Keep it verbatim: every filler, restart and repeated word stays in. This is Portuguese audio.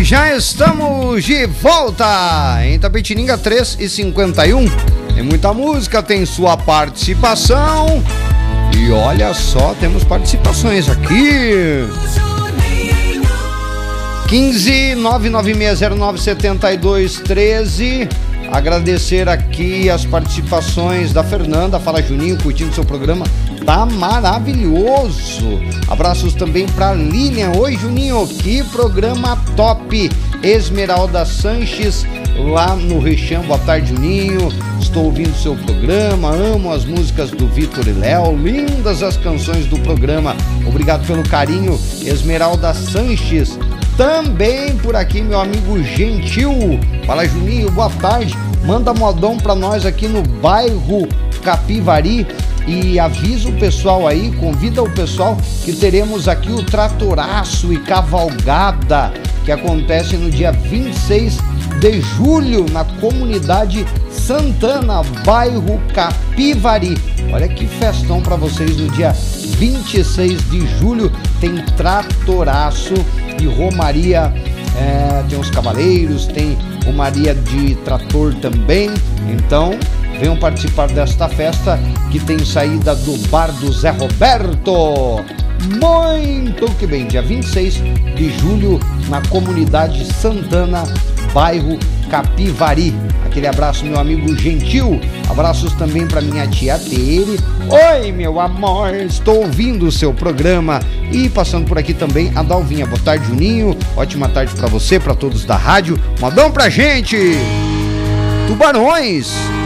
E já estamos de volta em Itapetininga, três e cinquenta e um. Tem muita música, tem sua participação. E olha só, temos participações aqui. quinze nove nove seis zero nove sete dois um três. Agradecer aqui as participações da Fernanda. Fala, Juninho, curtindo seu programa, tá maravilhoso. Abraços também pra Lilian. Oi, Juninho, que programa top. Esmeralda Sanches, lá no Rechão. Boa tarde, Juninho, estou ouvindo seu programa, amo as músicas do Vitor e Léo, lindas as canções do programa. Obrigado pelo carinho, Esmeralda Sanches. Também por aqui, meu amigo Gentil. Fala, Juninho, boa tarde. Manda modão pra nós aqui no bairro Capivari. E avisa o pessoal aí, convida o pessoal que teremos aqui o Tratoraço e Cavalgada, que acontece no dia vinte e seis de julho na comunidade Santana, bairro Capivari. Olha que festão pra vocês no dia vinte e seis de julho. Tem Tratoraço e Romaria, é, tem os cavaleiros, tem Romaria de trator também. Então venham participar desta festa que tem saída do bar do Zé Roberto. Muito que bem, dia vinte e seis de julho na comunidade Santana, bairro Capivari. Aquele abraço, meu amigo Gentil. Abraços também para minha tia Tere. Oi, meu amor, estou ouvindo o seu programa. E passando por aqui também a Dalvinha. Boa tarde, Juninho. Ótima tarde para você, para todos da rádio. Modão pra gente. Tubarões.